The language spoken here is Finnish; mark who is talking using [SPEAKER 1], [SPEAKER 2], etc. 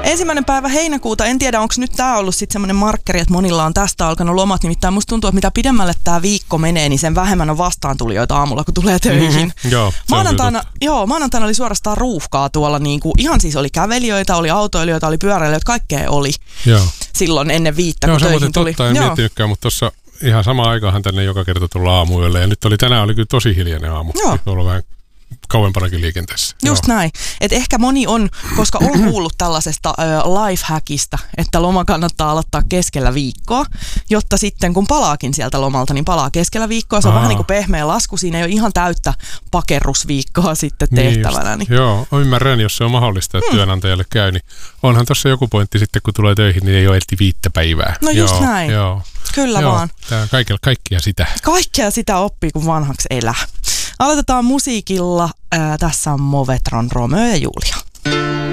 [SPEAKER 1] 1. heinäkuuta, en tiedä onko nyt tää ollut sitten semmoinen markkeri, että monilla on tästä alkanut lomat, nimittäin musta tuntuu, että mitä pidemmälle tää viikko menee, niin sen vähemmän on vastaantulijoita aamulla, kun tulee töihin.
[SPEAKER 2] Joo,
[SPEAKER 1] maanantaina oli suorastaan ruuhkaa tuolla, niinku, ihan siis oli kävelijöitä, oli autoilijoita, oli pyöräilijöitä, kaikkea oli silloin ennen 5, kun töihin tuli.
[SPEAKER 2] Totta, en miettinytkään, mutta tuossa ihan samaan aikaanhan tänne joka kerta tulla aamuyölle, ja nyt tänään oli kyllä tosi hiljainen aamu. Ollut vähän kauempanakin liikenteessä.
[SPEAKER 1] Just näin. Et ehkä moni on, koska on kuullut tällaisesta lifehackista, että loma kannattaa aloittaa keskellä viikkoa, jotta sitten kun palaakin sieltä lomalta, niin palaa keskellä viikkoa. Se on vähän niin kuin pehmeä lasku. Siinä ei ole ihan täyttä pakerrusviikkoa sitten tehtävänä. Niin.
[SPEAKER 2] Joo, ymmärrän, jos se on mahdollista, että työnantajalle käy. Niin onhan tuossa joku pointti sitten, kun tulee töihin, niin ei ole 5 päivää.
[SPEAKER 1] No just näin.
[SPEAKER 2] Joo.
[SPEAKER 1] Kyllä vaan.
[SPEAKER 2] Tämä kaikkea sitä.
[SPEAKER 1] Kaikkea sitä oppii, kun vanhaksi elää. Aloitetaan musiikilla. Tässä on Movetron Romeo ja Julia.